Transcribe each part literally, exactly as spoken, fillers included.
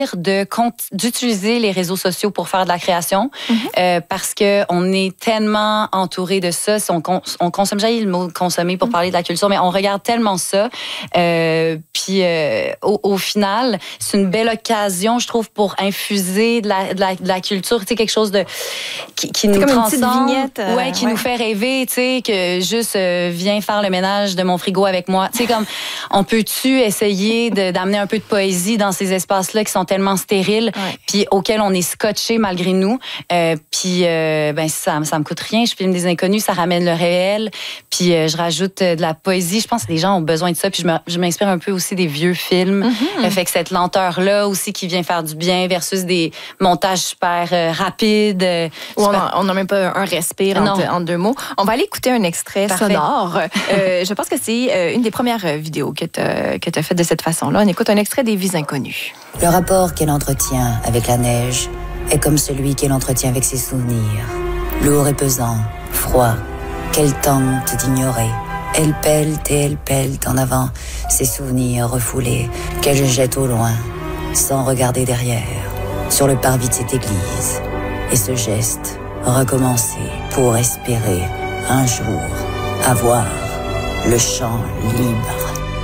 de d'utiliser les réseaux sociaux pour faire de la création mm-hmm. euh, parce que on est tellement entouré de ça. On, cons on consomme, j'ai le mot consommer pour mm-hmm. parler de la culture, mais on regarde tellement ça. Euh, puis euh, au, au final, c'est une belle occasion, je trouve, pour infuser de la, de la, de la culture, tu sais, quelque chose de qui, qui nous comme transcende, une petite vignette, euh, ouais, qui ouais. nous fait rêver, tu sais, que juste euh, viens faire le ménage de mon frigo avec moi. Tu sais, comme on peut-tu essayer d'amener un peu de poésie dans ces espaces-là qui sont tellement stériles, ouais. puis auxquels on est scotché malgré nous. Euh, puis euh, ben ça, ça me coûte rien. Je filme des inconnus, ça ramène le réel. Puis euh, je rajoute euh, de la poésie. Je pense que les gens ont besoin de ça. Puis je m'inspire un peu aussi des vieux films. Mm-hmm. euh, fait que cette lenteur-là aussi qui vient faire du bien versus des montages super euh, rapides. Euh, super... On n'a même pas un respire entre, entre deux mots. On va aller écouter un extrait Parfait. sonore. euh, je pense que c'est euh, une des premières vidéos que tu as faites de cette façon-là. On écoute un extrait des Vies inconnues. Le rapport qu'elle entretient avec la neige est comme celui qu'elle entretient avec ses souvenirs. Lourd et pesant, froid, qu'elle tente d'ignorer. Elle pèle et elle pèle en avant ses souvenirs refoulés qu'elle jette au loin, sans regarder derrière, sur le parvis de cette église. Et ce geste, recommencer pour espérer un jour avoir le champ libre.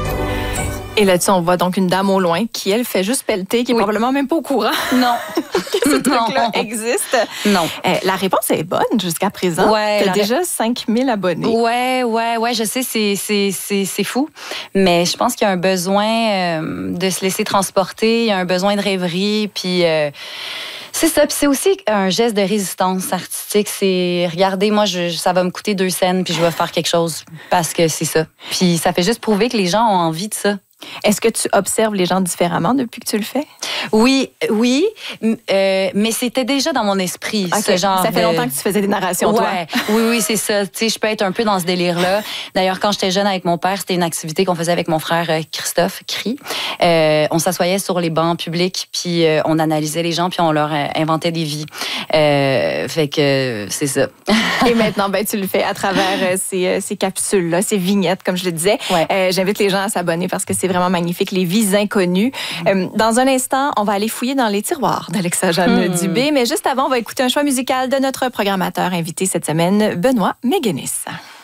Et là-dessus, on voit donc une dame au loin qui, elle, fait juste pelleter, qui est oui. probablement même pas au courant. Non. que ce truc-là existe. Non. Euh, la réponse est bonne jusqu'à présent. Ouais, tu as déjà cinq mille abonnés. Ouais, ouais, ouais, je sais, c'est fou. Mais je pense qu'il y a un besoin euh, de se laisser transporter, il y a un besoin de rêverie, puis... Euh, c'est ça, puis c'est aussi un geste de résistance artistique. C'est, regardez, moi, je, ça va me coûter deux scènes, puis je vais faire quelque chose parce que c'est ça. Puis ça fait juste prouver que les gens ont envie de ça. Est-ce que tu observes les gens différemment depuis que tu le fais? Oui, oui, euh, mais c'était déjà dans mon esprit, okay. ce genre Ça fait de... longtemps que tu faisais des narrations, ouais. toi. Oui, oui, c'est ça. Tu sais, je peux être un peu dans ce délire-là. D'ailleurs, quand j'étais jeune avec mon père, c'était une activité qu'on faisait avec mon frère Christophe Cri. Euh, on s'assoyait sur les bancs publics, puis euh, on analysait les gens, puis on leur inventait des vies. Euh, fait que c'est ça. Et maintenant, ben, tu le fais à travers ces, ces capsules-là, ces vignettes, comme je le disais. Ouais. Euh, J'invite les gens à s'abonner parce que c'est vraiment magnifique, les Vies inconnues. Mmh. Euh, dans un instant, on va aller fouiller dans les tiroirs d'Alexa-Jeanne mmh. Dubé, mais juste avant, on va écouter un choix musical de notre programmateur invité cette semaine, Benoît Méguenis.